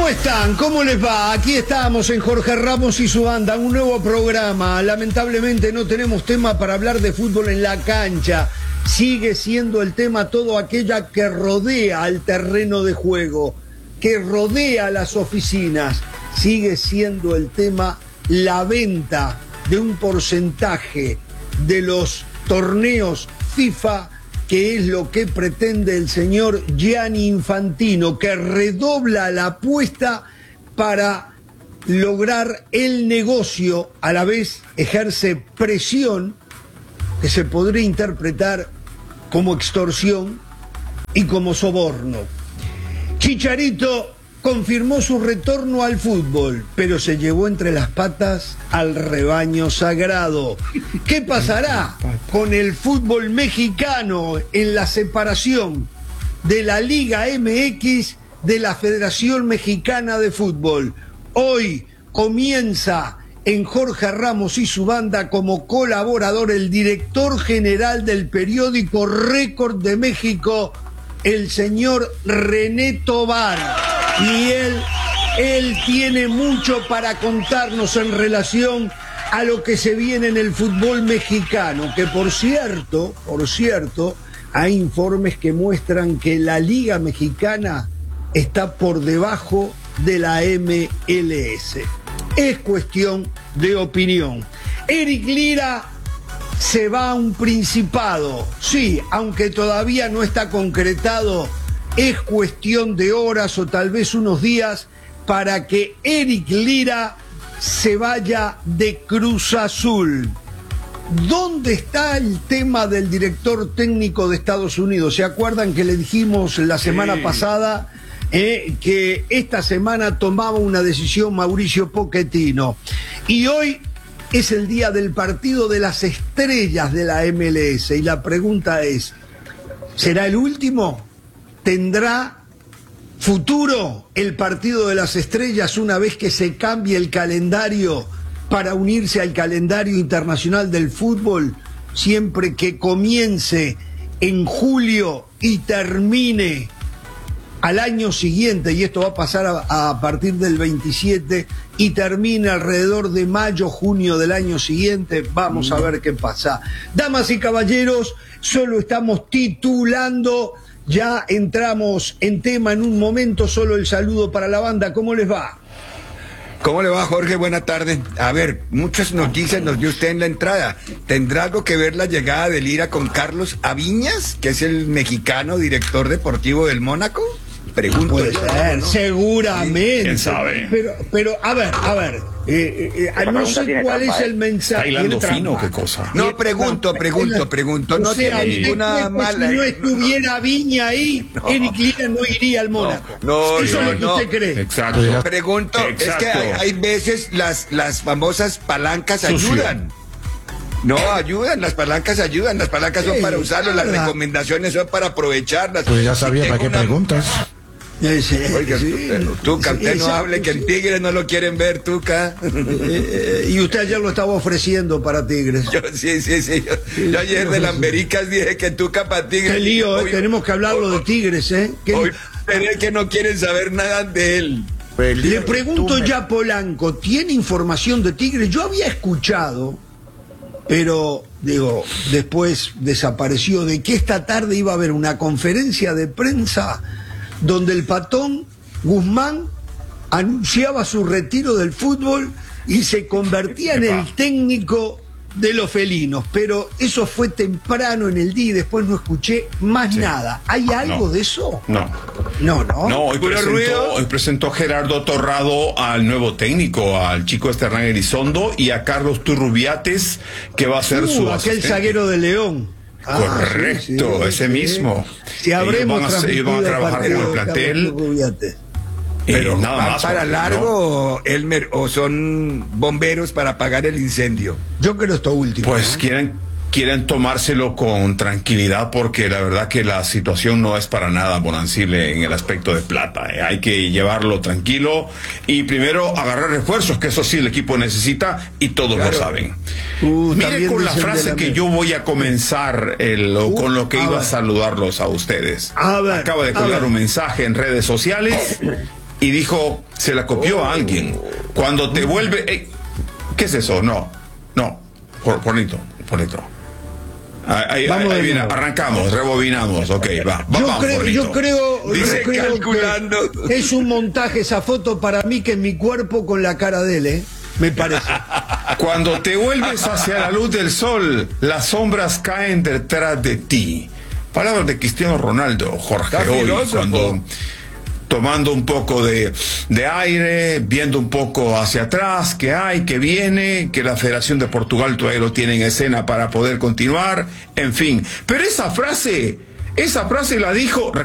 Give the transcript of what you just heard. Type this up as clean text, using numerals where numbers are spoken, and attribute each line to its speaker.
Speaker 1: están? ¿Cómo les va? Aquí estamos en Jorge Ramos y su banda, un nuevo programa. Lamentablemente no tenemos tema para hablar de fútbol en la cancha. Sigue siendo el tema todo aquella que rodea al terreno de juego, que rodea las oficinas. Sigue siendo el tema la venta de un porcentaje de los torneos FIFA, que es lo que pretende el señor Gianni Infantino, que redobla la apuesta para lograr el negocio, a la vez ejerce presión que se podría interpretar como extorsión y como soborno. Chicharito confirmó su retorno al fútbol, pero se llevó entre las patas al rebaño sagrado. ¿Qué pasará con el fútbol mexicano en la separación de la Liga MX de la Federación Mexicana de Fútbol? Hoy comienza en Jorge Ramos y su banda como colaborador el director general del periódico Récord de México, el señor René Tobar. Y él tiene mucho para contarnos en relación a lo que se viene en el fútbol mexicano, que por cierto, hay informes que muestran que la Liga Mexicana está por debajo de la MLS. Es cuestión de opinión. Eric Lira se va a un principado, sí, aunque todavía no está concretado. Es cuestión de horas o tal vez unos días para que Eric Lira se vaya de Cruz Azul. ¿Dónde está el tema del director técnico de Estados Unidos? ¿Se acuerdan que le dijimos la semana pasada que esta semana tomaba una decisión Mauricio Pochettino? Y hoy es el día del partido de las estrellas de la MLS. Y la pregunta es, ¿será el último? ¿Tendrá futuro el partido de las estrellas una vez que se cambie el calendario para unirse al calendario internacional del fútbol, siempre que comience en julio y termine al año siguiente, y esto va a pasar a partir del 27 y termine alrededor de mayo, junio del año siguiente? Vamos a ver qué pasa. Damas y caballeros, solo estamos titulando. Ya entramos en tema en un momento, solo el saludo para la banda. ¿Cómo les va?
Speaker 2: ¿Cómo le va, Jorge? Buena tarde. A ver, muchas noticias nos dio usted en la entrada. ¿Tendrá algo que ver la llegada de Lira con Carlos Aviñas, que es el mexicano director deportivo del Mónaco? Pregunto.
Speaker 1: Puede ser, ¿no? Seguramente.
Speaker 3: ¿Quién sabe?
Speaker 1: Pero a ver, no sé cuál es el mensaje.
Speaker 3: ¿Está hilando fino o qué cosa?
Speaker 2: No, pregunto. No tiene ninguna mala.
Speaker 1: Si no estuviera Viña ahí, Eric Lira no iría al Mónaco.
Speaker 2: No,
Speaker 1: eso es lo que usted cree.
Speaker 3: Exacto.
Speaker 2: Pregunto, es que hay veces las famosas palancas ayudan. No, ayudan, las palancas son para usarlo, las recomendaciones son para aprovecharlas.
Speaker 4: Pues ya sabía para qué preguntas.
Speaker 2: Oiga, Tuca, usted no hable que el Tigre no lo quieren ver, Tuca.
Speaker 1: Y usted ayer lo estaba ofreciendo para Tigres.
Speaker 2: Sí. Yo ayer de Lambericas dije que Tuca para Tigres.
Speaker 1: Qué lío, tenemos que hablarlo de Tigres,
Speaker 2: Hoy que no quieren saber nada de él.
Speaker 1: Le pregunto ya a Polanco, ¿tiene información de Tigres? Yo había escuchado, pero después desapareció, de que esta tarde iba a haber una conferencia de prensa donde el patón Guzmán anunciaba su retiro del fútbol y se convertía en el técnico de los felinos. Pero eso fue temprano en el día y después no escuché más nada. ¿Hay algo de eso?
Speaker 3: No, hoy presentó Gerardo Torrado al nuevo técnico, al chico Hernán Elizondo, y a Carlos Turrubiates, que va a ser su
Speaker 1: aquel zaguero de León.
Speaker 3: Correcto, ese mismo.
Speaker 1: Si habremos
Speaker 3: ellos van a trabajar con el plantel.
Speaker 2: Pero
Speaker 3: nada más
Speaker 2: para largo, ¿no? Elmer, o son bomberos para apagar el incendio.
Speaker 1: Yo creo esto último.
Speaker 3: Pues quieren tomárselo con tranquilidad, porque la verdad que la situación no es para nada bonancible en el aspecto de plata. Hay que llevarlo tranquilo y primero agarrar refuerzos, que eso sí el equipo necesita y todos lo saben. Mire con la frase que yo voy a comenzar con lo que iba a saludarlos a ustedes. Acaba de colgar un mensaje en redes sociales y dijo, se la copió a alguien. Cuando te vuelve... ¿Qué es eso? No, bonito. Ahí viene, arrancamos, rebobinamos, ok, va.
Speaker 1: Yo creo
Speaker 2: calculando.
Speaker 1: Que es un montaje esa foto para mí, que es mi cuerpo con la cara de él, me parece.
Speaker 3: Cuando te vuelves hacia la luz del sol, las sombras caen detrás de ti. Palabras de Cristiano Ronaldo, Jorge, hoy, cuando tomando un poco de aire, viendo un poco hacia atrás, qué hay, qué viene, que la Federación de Portugal todavía lo tiene en escena para poder continuar, en fin. Pero esa frase la dijo...